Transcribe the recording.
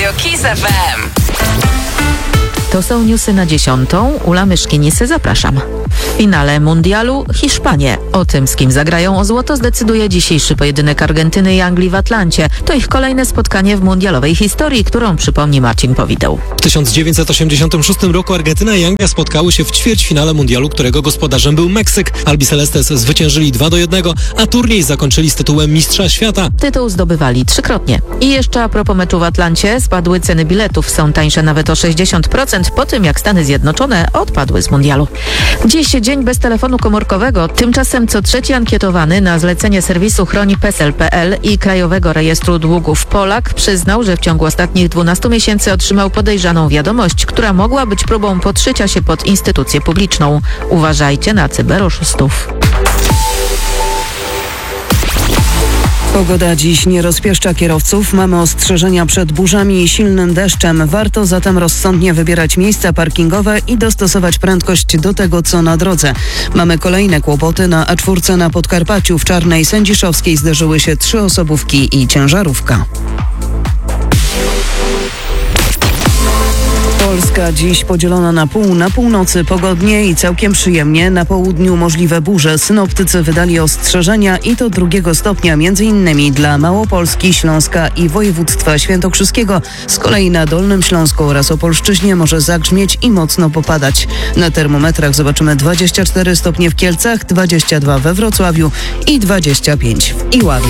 Radio Kiss FM. To są newsy na 10. Ula Myszkinisy, zapraszam. W finale mundialu Hiszpanie. O tym, z kim zagrają o złoto, zdecyduje dzisiejszy pojedynek Argentyny i Anglii w Atlancie. To ich kolejne spotkanie w mundialowej historii, którą przypomni Marcin Powideł. W 1986 roku Argentyna i Anglia spotkały się w ćwierćfinale mundialu, którego gospodarzem był Meksyk. Albicelestes zwyciężyli 2-1, a turniej zakończyli z tytułem mistrza świata. Tytuł zdobywali trzykrotnie. I jeszcze a propos meczu w Atlancie, spadły ceny biletów. Są tańsze nawet o 60% po tym, jak Stany Zjednoczone odpadły z mundialu. Dziś dzień bez telefonu komórkowego. Tymczasem co trzeci ankietowany na zlecenie serwisu Chroni PESEL.pl i Krajowego Rejestru Długów Polak przyznał, że w ciągu ostatnich 12 miesięcy otrzymał podejrzaną wiadomość, która mogła być próbą podszycia się pod instytucję publiczną. Uważajcie na cyberoszustów. Pogoda dziś nie rozpieszcza kierowców. Mamy ostrzeżenia przed burzami i silnym deszczem. Warto zatem rozsądnie wybierać miejsca parkingowe i dostosować prędkość do tego, co na drodze. Mamy kolejne kłopoty na A4 na Podkarpaciu. W Czarnej Sędziszowskiej zderzyły się 3 osobówki i ciężarówka. Polska dziś podzielona na pół. Na północy pogodnie i całkiem przyjemnie. Na południu możliwe burze. Synoptycy wydali ostrzeżenia i to 2 stopnia, m.in. dla Małopolski, Śląska i województwa świętokrzyskiego. Z kolei na Dolnym Śląsku oraz Opolszczyźnie może zagrzmieć i mocno popadać. Na termometrach zobaczymy 24 stopnie w Kielcach, 22 we Wrocławiu i 25 w Iławie.